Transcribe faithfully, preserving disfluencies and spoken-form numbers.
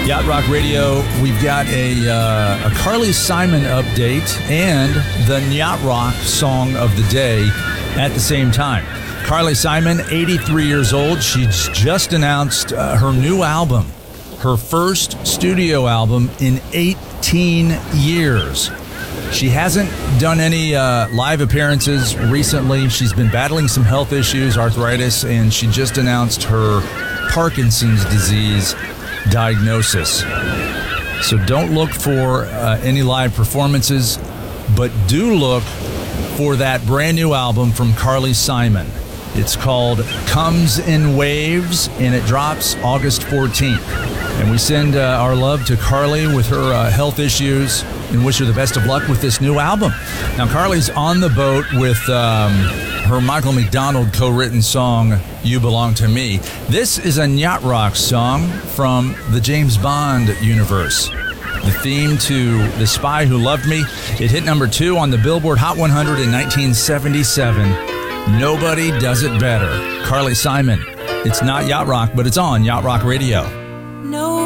Yacht Rock Radio, we've got a, uh, a Carly Simon update and the Yacht Rock song of the day at the same time. Carly Simon, eighty-three years old. She's just announced uh, her new album, her first studio album in eighteen years. She hasn't done any uh, live appearances recently. She's been battling some health issues, arthritis, and she just announced her Parkinson's disease diagnosis. So don't look for uh, any live performances, but do look for that brand new album from Carly Simon. It's called Comes in Waves, and it drops August fourteenth. And we send uh, our love to Carly with her uh, health issues and wish her the best of luck with this new album. Now, Carly's on the boat with um, her Michael McDonald co-written song, You Belong to Me. This is a Yacht Rock song from the James Bond universe. The theme to The Spy Who Loved Me. It hit number two on the Billboard Hot one hundred in nineteen seventy-seven. Nobody does it better. Carly Simon. It's not Yacht Rock, but it's on Yacht Rock Radio. No.